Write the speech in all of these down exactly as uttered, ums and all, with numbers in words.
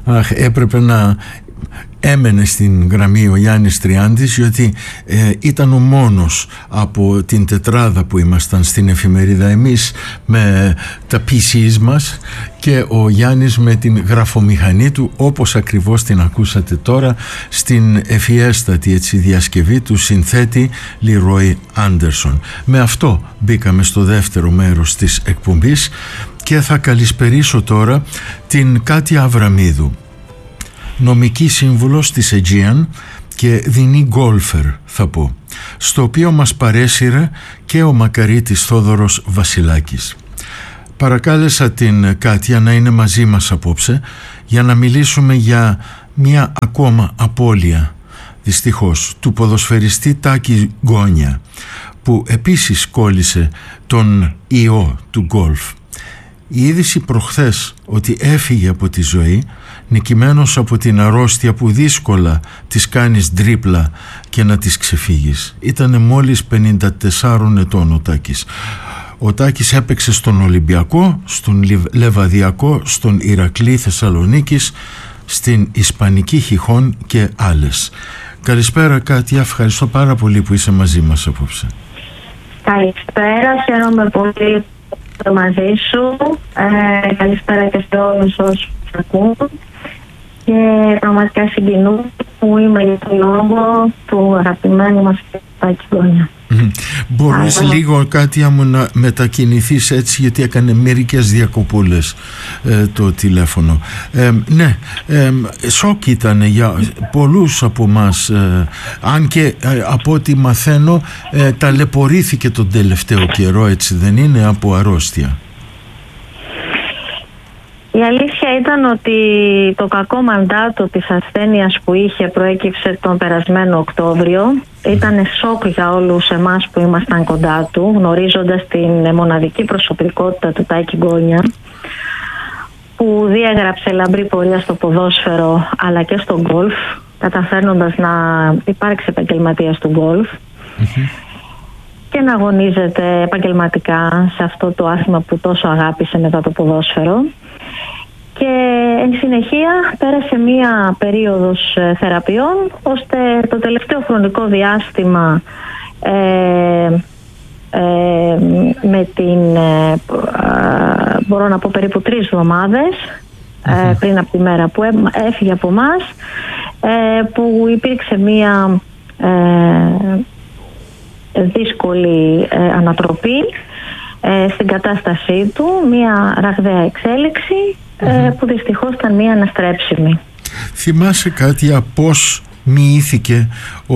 Αχ, έπρεπε να έμενε στην γραμμή ο Γιάννης Τριάντης, γιατί ε, ήταν ο μόνος από την τετράδα που ήμασταν στην εφημερίδα, εμείς με τα πι σις μας και ο Γιάννης με την γραφομηχανή του, όπως ακριβώς την ακούσατε τώρα στην ευφιέστατη έτσι διασκευή του συνθέτη Leroy Anderson. Με αυτό μπήκαμε στο δεύτερο μέρος της εκπομπής και θα καλησπερίσω τώρα την Κάτια Αβραμίδου, νομική σύμβουλος της Aegean και δεινή γκόλφερ θα πω, στο οποίο μας παρέσυρε και ο μακαρίτης Θόδωρος Βασιλάκης. Παρακάλεσα την Κάτια να είναι μαζί μας απόψε για να μιλήσουμε για μια ακόμα απώλεια, δυστυχώς, του ποδοσφαιριστή Τάκη Γκόνια, που επίσης κόλλησε τον ιό του γκολφ. Η είδηση προχθές ότι έφυγε από τη ζωή, νικημένος από την αρρώστια που δύσκολα της κάνεις τρίπλα και να της ξεφύγεις. Ήτανε μόλις πενήντα τεσσάρων ετών ο Τάκης. Ο Τάκης έπαιξε στον Ολυμπιακό, στον Λεβαδιακό, στον Ηρακλή Θεσσαλονίκης, στην Ισπανική Χιχών και άλλες. Καλησπέρα Κάτια, ευχαριστώ πάρα πολύ που είσαι μαζί μας απόψε. Καλησπέρα, χαίρομαι πολύ μαζί σου. Ε, καλησπέρα και σε όλους όσους ακούν. Και πραγματικά συγκινούμε που είμαι για τον λόγο του αγαπημένου μας Τάκη Γκόνια. Mm. Μπορείς Άρα. λίγο κάτι μου να μετακινηθείς έτσι, γιατί έκανε μερικές διακοπούλες ε, το τηλέφωνο. Ε, ναι, ε, σοκ ήταν για πολλούς από μας, ε, αν και ε, από ό,τι μαθαίνω ε, ταλαιπωρήθηκε τον τελευταίο καιρό, έτσι δεν είναι, από αρρώστια. Η αλήθεια ήταν ότι το κακό μαντάτο της ασθένειας που είχε προέκυψε τον περασμένο Οκτώβριο. Ήταν σοκ για όλους εμάς που ήμασταν κοντά του, γνωρίζοντας την μοναδική προσωπικότητα του Τάκη Γκόνια, που διέγραψε λαμπρή πορεία στο ποδόσφαιρο αλλά και στο γκολφ, καταφέρνοντας να υπάρξει επαγγελματίας του γκολφ και να αγωνίζεται επαγγελματικά σε αυτό το άθλημα που τόσο αγάπησε μετά το ποδόσφαιρο. Και εν συνεχεία πέρασε μία περίοδος θεραπείων, ώστε το τελευταίο χρονικό διάστημα ε, ε, με την ε, μπορώ να πω περίπου τρεις εβδομάδες ε, πριν από τη μέρα που έφυγε από μας, ε, που υπήρξε μία ε, δύσκολη ε, ανατροπή ε, στην κατάστασή του, μία ραγδαία εξέλιξη Mm-hmm. που δυστυχώς ήταν μία αναστρέψιμη. Θυμάσαι κάτι από πώς μοιήθηκε ο,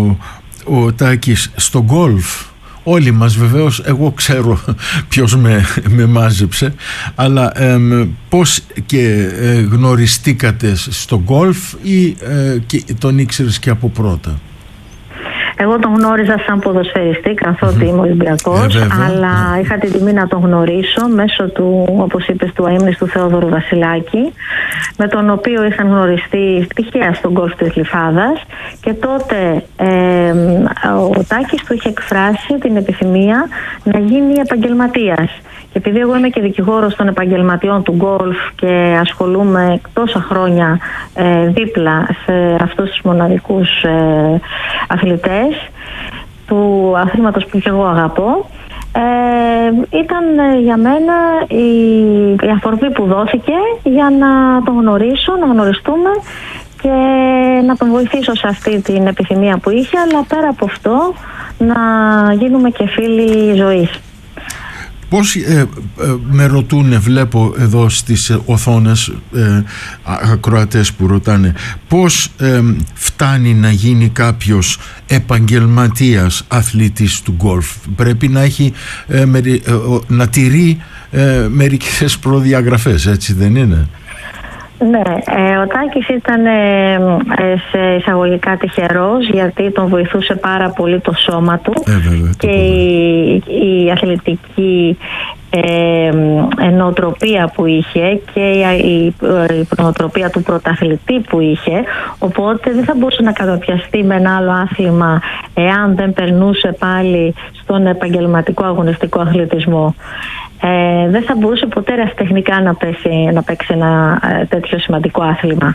ο Τάκης στο γκολφ? Όλοι μας βεβαίως, εγώ ξέρω ποιος με, με μάζεψε, αλλά ε, πώς και ε, γνωριστήκατε στο γκολφ ή ε, και τον ήξερες και από πρώτα? Εγώ τον γνώριζα σαν ποδοσφαιριστή, καθότι είμαι Ολυμπιακός, ε, αλλά yeah. είχα την τιμή να τον γνωρίσω μέσω του, όπως είπες, του αείμνηστου Θεόδωρου Βασιλάκη, με τον οποίο είχαν γνωριστεί τυχαία στον γκολφ της Γλυφάδας, και τότε ε, ο Τάκης του είχε εκφράσει την επιθυμία να γίνει επαγγελματίας. Και επειδή εγώ είμαι και δικηγόρος των επαγγελματιών του γκολφ και ασχολούμαι τόσα χρόνια ε, δίπλα σε αυτούς τους μοναδικούς ε, αθλητές του αθλήματος που και εγώ αγαπώ, ε, ήταν για μένα η, η αφορμή που δόθηκε για να τον γνωρίσω, να γνωριστούμε και να τον βοηθήσω σε αυτή την επιθυμία που είχε, αλλά πέρα από αυτό να γίνουμε και φίλοι ζωής. Πώς ε, ε, με ρωτούνε, βλέπω εδώ στις ε, οθόνες ε, ακροατές που ρωτάνε, πώς ε, φτάνει να γίνει κάποιος επαγγελματίας αθλητής του γκολφ? Πρέπει να έχει ε, μερι, ε, να τηρεί ε, μερικές προδιαγραφές, έτσι δεν είναι? Ναι, ε, ο Τάκης ήταν ε, ε, σε εισαγωγικά τυχερός, γιατί τον βοηθούσε πάρα πολύ το σώμα του, ε, βέβαια, και η, η αθλητική ε, νοοτροπία που είχε και η, η νοοτροπία του πρωταθλητή που είχε, οπότε δεν θα μπορούσε να καταπιαστεί με ένα άλλο άθλημα εάν δεν περνούσε πάλι στον επαγγελματικό αγωνιστικό αθλητισμό. Ε, δεν θα μπορούσε ποτέ ερασιτεχνικά να, να παίξει ένα ε, τέτοιο σημαντικό άθλημα.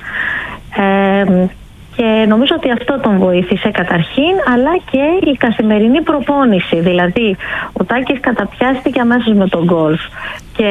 Ε, και νομίζω ότι αυτό τον βοήθησε καταρχήν, αλλά και η καθημερινή προπόνηση. Δηλαδή, ο Τάκης καταπιάστηκε αμέσως με τον γκολφ και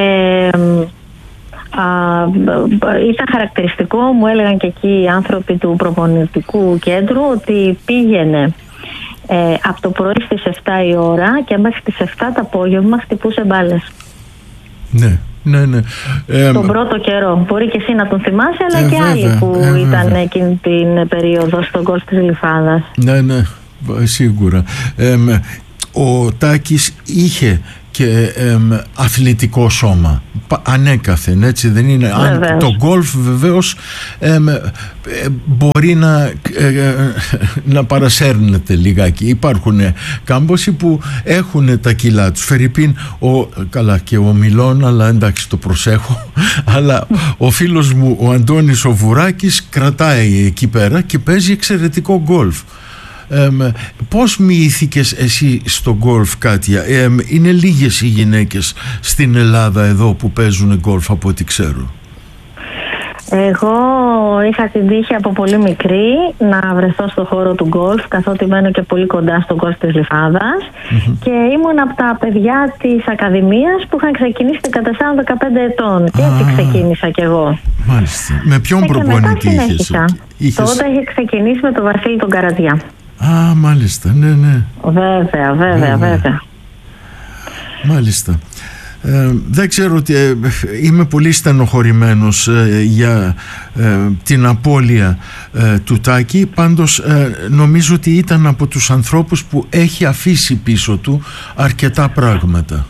α, ήταν χαρακτηριστικό, μου έλεγαν και εκεί οι άνθρωποι του προπονητικού κέντρου, ότι πήγαινε ε, από το πρωί στις εφτά η ώρα και μέχρι τις εφτά το απόγευμα χτυπούσε μπάλες. Ναι. Ναι, ναι. Ε, τον πρώτο καιρό. Μπορεί και εσύ να τον θυμάσαι, αλλά ε, και βέβαια, άλλοι που ε, ήταν εκείνη την περίοδο στον γκολφ της Γλυφάδας. Ναι, ναι, σίγουρα. Ε, ο Τάκης είχε και ε, αθλητικό σώμα ανέκαθεν, έτσι δεν είναι? Αν, το γκολφ βεβαίως ε, ε, μπορεί να, ε, να παρασέρνεται λιγάκι. Υπάρχουν κάμποσοι που έχουν τα κιλά τους, φερειπίν ο, καλά και ο Μιλών, αλλά εντάξει το προσέχω, αλλά ο φίλος μου ο Αντώνης ο Βουράκης κρατάει εκεί πέρα και παίζει εξαιρετικό γκολφ. Ε, πώς μοιήθηκες εσύ στο γκολφ, Κάτια? Ε, είναι λίγες οι γυναίκες στην Ελλάδα εδώ που παίζουν γκολφ από ό,τι ξέρω. Εγώ είχα την τύχη από πολύ μικρή να βρεθώ στο χώρο του γκολφ, καθότι μένω και πολύ κοντά στο γκολφ της Γλυφάδας, mm-hmm. και ήμουν από τα παιδιά της Ακαδημίας που είχαν ξεκινήσει δεκατέσσερα δεκαπέντε ετών και έτσι ah, ξεκίνησα κι εγώ. Μάλιστα. Με ποιον προπονητή είχες? είχες? Τότε είχε ξεκινήσει με τον Βασίλη τον Καρατζιά. Α, μάλιστα, ναι, ναι. Βέβαια, βέβαια, βέβαια, βέβαια. Μάλιστα. Ε, δεν ξέρω ότι ε, είμαι πολύ στενοχωρημένος ε, για ε, την απώλεια ε, του Τάκη. Πάντως ε, νομίζω ότι ήταν από τους ανθρώπους που έχει αφήσει πίσω του αρκετά πράγματα.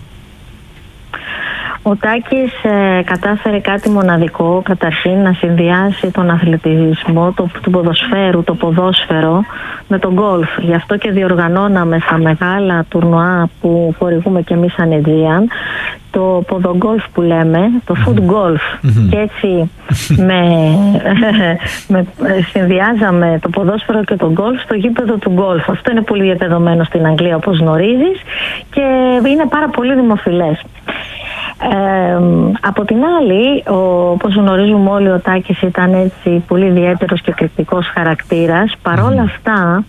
Ο Τάκης ε, κατάφερε κάτι μοναδικό, καταρχήν να συνδυάσει τον αθλητισμό το, του ποδοσφαίρου, το ποδόσφαιρο με τον γκολφ. Γι' αυτό και διοργανώναμε στα μεγάλα τουρνουά που χορηγούμε και εμείς σαν Aegean το ποδογκόλφ που λέμε, το foot golf. Mm-hmm. Και έτσι με, με, συνδυάζαμε το ποδόσφαιρο και το γκολφ στο γήπεδο του γκολφ. Αυτό είναι πολύ διαδεδομένο στην Αγγλία, όπως γνωρίζεις, και είναι πάρα πολύ δημοφιλές. Ε, από την άλλη, ο, όπως γνωρίζουμε όλοι, ο Τάκης ήταν έτσι πολύ ιδιαίτερος και εκρηκτικός χαρακτήρας. Παρόλα αυτά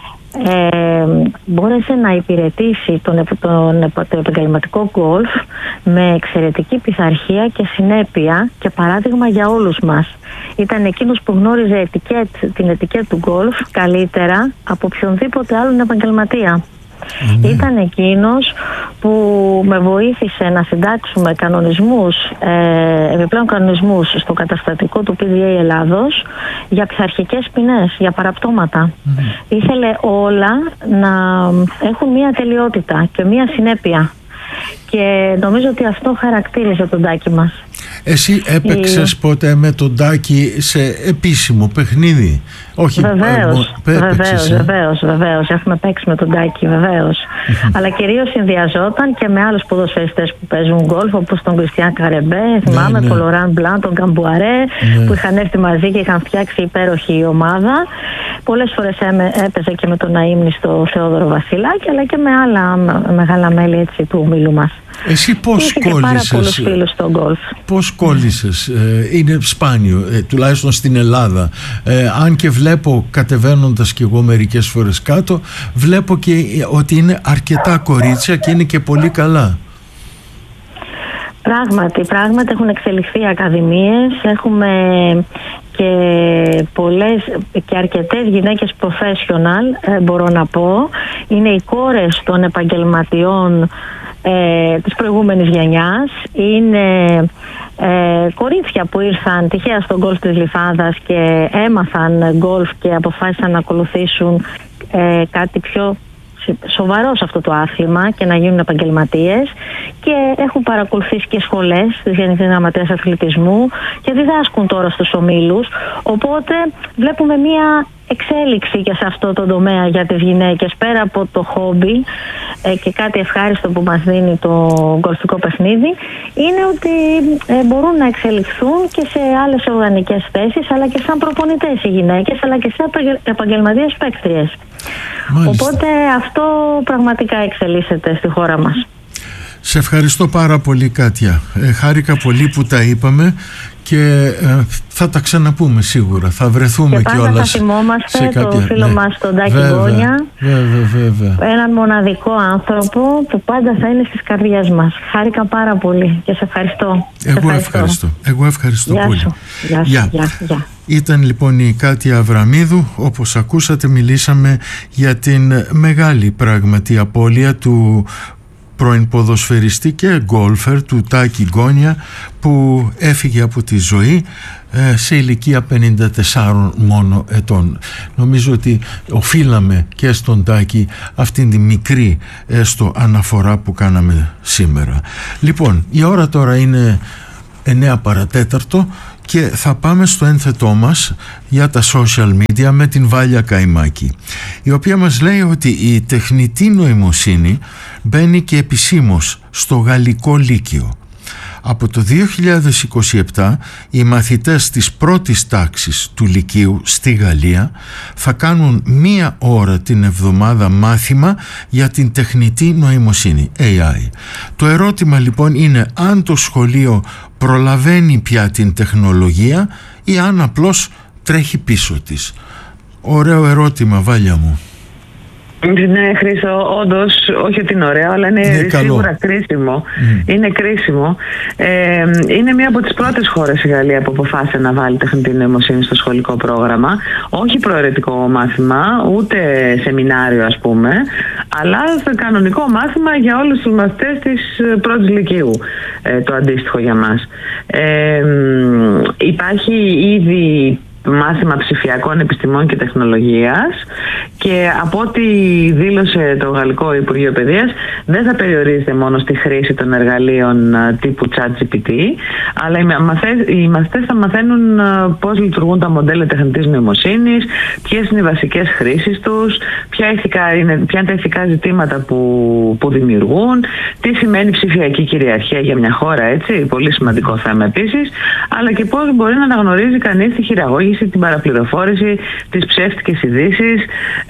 ε, μπόρεσε να υπηρετήσει τον, τον, τον επαγγελματικό γκολφ με εξαιρετική πειθαρχία και συνέπεια και παράδειγμα για όλους μας. Ήταν εκείνος που γνώριζε ετικέτ, την ετικέτ του γκολφ καλύτερα από οποιονδήποτε άλλον επαγγελματία. Mm-hmm. Ήταν εκείνος που με βοήθησε να συντάξουμε κανονισμούς, ε, επιπλέον κανονισμούς στο καταστατικό του πι ντι έι Ελλάδος για πειθαρχικές ποινές, για παραπτώματα. Mm-hmm. Ήθελε όλα να έχουν μία τελειότητα και μία συνέπεια. Και νομίζω ότι αυτό χαρακτήριζε τον Τάκη μας. Εσύ έπαιξες η... ποτέ με τον Τάκη σε επίσημο παιχνίδι? Όχι, βεβαίως, ε, βεβαίως, ε? βεβαίως, βεβαίως. Έχουμε παίξει με τον Τάκη, βεβαίως. Αλλά κυρίως συνδυαζόταν και με άλλους ποδοσφαιριστές που παίζουν γκολφ, όπως τον Κριστιάν Καρεμπέ, θυμάμαι, ναι, ναι. τον Λοράν Μπλάν, τον Καμπουαρέ, ναι. που είχαν έρθει μαζί και είχαν φτιάξει υπέροχη ομάδα. Πολλές φορές έπαιζε και με τον Αΐμνη στο Θεόδωρο Βασιλάκη, αλλά και με άλλα μεγάλα μέλη έτσι, του ομίλου μας. Εσύ πώς κόλλησες, πώς κόλλησες, ε, είναι σπάνιο, ε, τουλάχιστον στην Ελλάδα, ε, αν και βλέπω κατεβαίνοντας κι εγώ μερικές φορές κάτω, βλέπω και ότι είναι αρκετά κορίτσια και είναι και πολύ καλά. Πράγματι, πράγματι έχουν εξελιχθεί ακαδημίες, έχουμε και πολλές και αρκετές γυναίκες professional, ε, μπορώ να πω. Είναι οι κόρες των επαγγελματιών Ε, της προηγούμενης γενιάς. Είναι ε, κορίτσια που ήρθαν τυχαία στον γκολφ της Γλυφάδας και έμαθαν γκολφ και αποφάσισαν να ακολουθήσουν ε, κάτι πιο σοβαρό σε αυτό το άθλημα και να γίνουν επαγγελματίες, και έχουν παρακολουθήσει και σχολές της Γενικής Γραμματείας Αθλητισμού και διδάσκουν τώρα στους ομίλους, οπότε βλέπουμε μια εξέλιξη και σε αυτό το τομέα για τις γυναίκες, πέρα από το χόμπι ε, και κάτι ευχάριστο που μας δίνει το γκολφικό παιχνίδι, είναι ότι ε, μπορούν να εξελιχθούν και σε άλλες οργανικές θέσεις, αλλά και σαν προπονητές οι γυναίκες, αλλά και σε επαγγελματίες παίκτριες. Οπότε αυτό πραγματικά εξελίσσεται στη χώρα μας. Σε ευχαριστώ πάρα πολύ, Κάτια. Ε, χάρηκα πολύ που τα είπαμε και ε, θα τα ξαναπούμε σίγουρα. Θα βρεθούμε και κιόλας. Και θα θυμόμαστε σε κάποια... το φίλο ναι. μας τον Τάκη Γκόνια. Βέβαια, βέβαια. Έναν μοναδικό άνθρωπο που πάντα θα είναι στις καρδιές μας. Χάρηκα πάρα πολύ και σε ευχαριστώ. Εγώ σε ευχαριστώ. ευχαριστώ. Εγώ ευχαριστώ Γεια πολύ. Σου. Γεια σου. Γεια. Γεια. Γεια. Ήταν λοιπόν η Κάτια Αβραμίδου. Όπως ακούσατε, μιλήσαμε για την μεγάλη πράγματι απώλεια του πρώην ποδοσφαιριστή και γκόλφερ του Τάκη Γκόνια, που έφυγε από τη ζωή σε ηλικία πενήντα τεσσάρων μόνο ετών. Νομίζω ότι οφείλαμε και στον Τάκη αυτήν τη μικρή έστω αναφορά που κάναμε σήμερα. Λοιπόν, η ώρα τώρα είναι εννέα παρατέταρτο και θα πάμε στο ένθετό μας για τα social media με την Βάλια Καϊμάκη, η οποία μας λέει ότι η τεχνητή νοημοσύνη μπαίνει και επισήμως στο Γαλλικό Λύκειο. Από το δύο χιλιάδες είκοσι επτά οι μαθητές της πρώτης τάξης του Λυκείου στη Γαλλία θα κάνουν μία ώρα την εβδομάδα μάθημα για την τεχνητή νοημοσύνη, έι άι. Το ερώτημα λοιπόν είναι αν το σχολείο προλαβαίνει πια την τεχνολογία ή αν απλώς τρέχει πίσω της. Ωραίο ερώτημα, Βάλια μου. Ναι, Χρήστο, όντως, όχι ότι είναι ωραίο, αλλά είναι, είναι σίγουρα κρίσιμο. Mm. Είναι κρίσιμο. Ε, είναι μία από τις πρώτες χώρες η Γαλλία που αποφάσισε να βάλει τεχνητή νοημοσύνη στο σχολικό πρόγραμμα. Όχι προαιρετικό μάθημα, ούτε σεμινάριο ας πούμε, αλλά στο κανονικό μάθημα για όλους τους μαθητές της πρώτης λυκείου, ε, το αντίστοιχο για μας. Ε, υπάρχει ήδη μάθημα ψηφιακών επιστημών και τεχνολογίας και από ό,τι δήλωσε το Γαλλικό Υπουργείο Παιδείας δεν θα περιορίζεται μόνο στη χρήση των εργαλείων τύπου ChatGPT, αλλά οι μαθητές θα μαθαίνουν πώς λειτουργούν τα μοντέλα τεχνητής νοημοσύνης, ποιες είναι οι βασικές χρήσεις τους, ποια, ηθικά είναι, ποια είναι τα ηθικά ζητήματα που, που δημιουργούν, τι σημαίνει ψηφιακή κυριαρχία για μια χώρα, έτσι, πολύ σημαντικό θέμα επίσης, αλλά και πώς μπορεί να αναγνωρίζει κανείς τη χειραγώγηση, την παραπληροφόρηση, τις ψεύτικες ειδήσεις,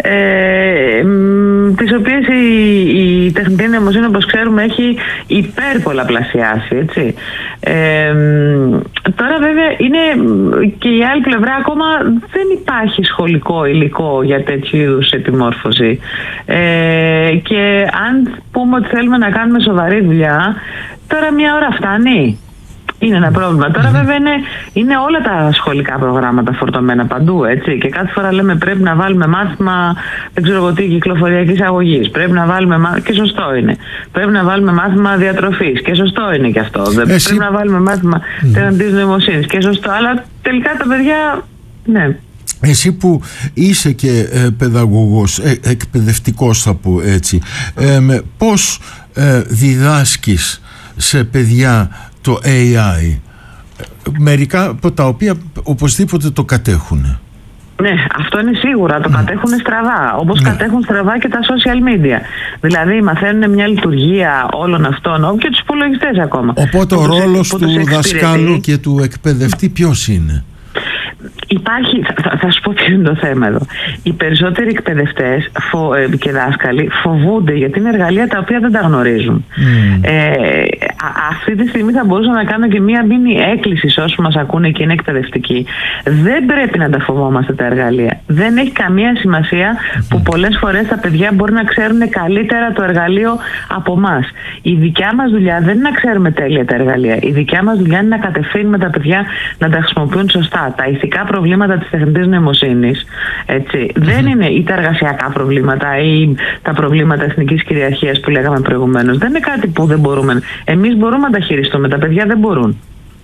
ε, τις οποίες η, η τεχνητή νοημοσύνη, όπως ξέρουμε, έχει υπερπολαπλασιάσει, έτσι. Ε, τώρα βέβαια είναι και η άλλη πλευρά, ακόμα δεν υπάρχει σχολικό υλικό για τέτοιου είδους επιμόρφωση, ε, και αν πούμε ότι θέλουμε να κάνουμε σοβαρή δουλειά, τώρα μια ώρα φτάνει? Είναι ένα πρόβλημα. Τώρα βέβαια είναι, είναι όλα τα σχολικά προγράμματα φορτωμένα παντού, έτσι, και κάθε φορά λέμε πρέπει να βάλουμε μάθημα, δεν ξέρω εγώ τι, κυκλοφοριακής αγωγής, πρέπει να βάλουμε μάθημα, και σωστό είναι, πρέπει να βάλουμε μάθημα διατροφής, και σωστό είναι και αυτό. Εσύ... πρέπει να βάλουμε μάθημα mm. τεχνητής νοημοσύνης, και σωστό, αλλά τελικά τα παιδιά, ναι. Εσύ που είσαι και ε, παιδαγωγός, ε, εκπαιδευτικός θα πω έτσι, ε, με, πώς ε, διδάσκεις σε παιδιά το έι άι, μερικά από τα οποία οπωσδήποτε το κατέχουν? Ναι, αυτό είναι σίγουρα, το mm. κατέχουν στραβά, όπως ναι. κατέχουν στραβά και τα social media. Δηλαδή μαθαίνουν μια λειτουργία όλων αυτών, και τους υπολογιστές ακόμα. Οπότε ο ρόλος του δασκάλου και του εκπαιδευτή ποιος είναι? Υπάρχει, θα, θα σου πω ποιο είναι το θέμα εδώ. Οι περισσότεροι εκπαιδευτές φο, ε, και δάσκαλοι φοβούνται, γιατί είναι εργαλεία τα οποία δεν τα γνωρίζουν. Mm. Ε, α, αυτή τη στιγμή θα μπορούσα να κάνω και μία μίνι έκκληση σε όσους μας ακούνε και είναι εκπαιδευτικοί. Δεν πρέπει να τα φοβόμαστε τα εργαλεία. Δεν έχει καμία σημασία mm. που πολλές φορές τα παιδιά μπορεί να ξέρουν καλύτερα το εργαλείο από εμάς. Η δικιά μας δουλειά δεν είναι να ξέρουμε τέλεια τα εργαλεία. Η δικιά μας δουλειά είναι να κατευθύνουμε τα παιδιά να τα χρησιμοποιούν σωστά. Τα ηθικά προβλήματα της τεχνητής νοημοσύνης, έτσι, mm-hmm. δεν είναι ή τα εργασιακά προβλήματα ή τα προβλήματα εθνικής κυριαρχίας που λέγαμε προηγουμένως. Δεν είναι κάτι που δεν μπορούμε. Εμείς μπορούμε να τα χειριστούμε, τα παιδιά δεν μπορούν.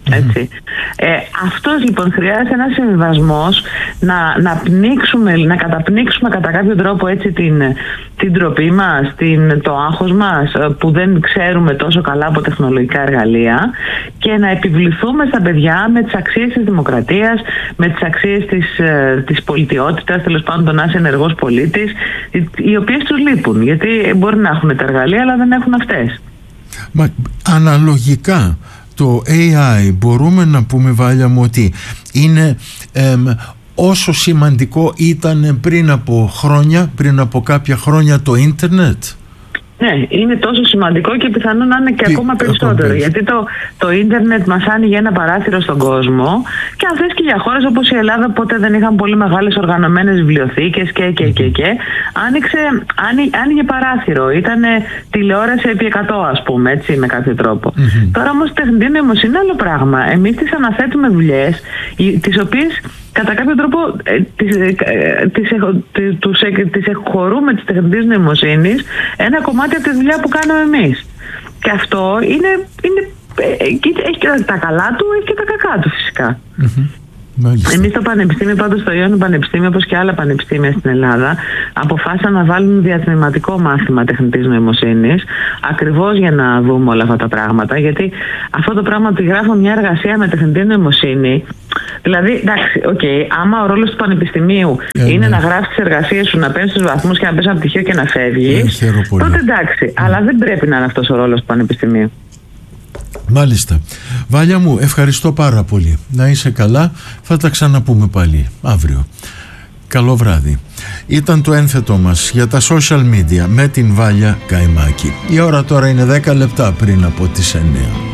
Έτσι. Ε, αυτός λοιπόν χρειάζεται ένας συμβιβασμός να, να πνίξουμε, να καταπνίξουμε κατά κάποιο τρόπο έτσι την, την ντροπή μας, την, το άγχος μας που δεν ξέρουμε τόσο καλά από τεχνολογικά εργαλεία και να επιβληθούμε στα παιδιά με τις αξίες της δημοκρατίας, με τις αξίες της, της πολιτιότητας, τέλος πάντων τον να είσαι ενεργός πολίτης, οι οποίες τους λείπουν, γιατί μπορεί να έχουν τα εργαλεία αλλά δεν έχουν αυτές. Μα αναλογικά το έι άι μπορούμε να πούμε, Βάλια μου, ότι είναι εμ, όσο σημαντικό ήταν πριν από χρόνια, πριν από κάποια χρόνια το ίντερνετ? Ναι, είναι τόσο σημαντικό και πιθανόν να είναι και Τι, ακόμα περισσότερο. Γιατί το, το ίντερνετ μας άνοιγε ένα παράθυρο στον κόσμο και αν θες και για χώρες όπως η Ελλάδα, ποτέ δεν είχαν πολύ μεγάλες οργανωμένες βιβλιοθήκες και και και και άνοιξε, άνοιγε, άνοιγε παράθυρο. Ήταν τηλεόραση επί εκατό, ας πούμε, έτσι, με κάποιο τρόπο. Mm-hmm. Τώρα όμως η τεχνητή νοημοσύνη είναι άλλο πράγμα. Εμείς τις αναθέτουμε δουλειές τις οποίες κατά κάποιο τρόπο ε, τις, ε, τις, τις, τους, ε, τις εκχωρούμε της τεχνητής νοημοσύνης ένα κομμάτι από τη δουλειά που κάνουμε εμείς. Και αυτό είναι, είναι, ε, έχει και τα καλά του, έχει και τα κακά του φυσικά. Mm-hmm. Εμείς στο Πανεπιστήμιο, πάντως στο Ιόνιο Πανεπιστήμιο, όπως και άλλα πανεπιστήμια στην Ελλάδα, αποφάσισαν να βάλουν διατμηματικό μάθημα τεχνητής νοημοσύνης, ακριβώς για να δούμε όλα αυτά τα πράγματα. Γιατί αυτό το πράγμα ότι γράφω μια εργασία με τεχνητή νοημοσύνη, δηλαδή, εντάξει, okay, άμα ο ρόλος του πανεπιστημίου yeah, είναι yeah. να γράψεις τις εργασίες σου, να παίρνεις τους βαθμούς και να πες ένα πτυχίο και να φεύγεις, yeah, τότε εντάξει, yeah. αλλά δεν πρέπει να είναι αυτός ο ρόλος του πανεπιστημίου. Μάλιστα. Βάλια μου, ευχαριστώ πάρα πολύ. Να είσαι καλά. Θα τα ξαναπούμε πάλι αύριο. Καλό βράδυ. Ήταν το ένθετό μας για τα social media με την Βάλια Καϊμάκη. Η ώρα τώρα είναι δέκα λεπτά πριν από τις εννιά.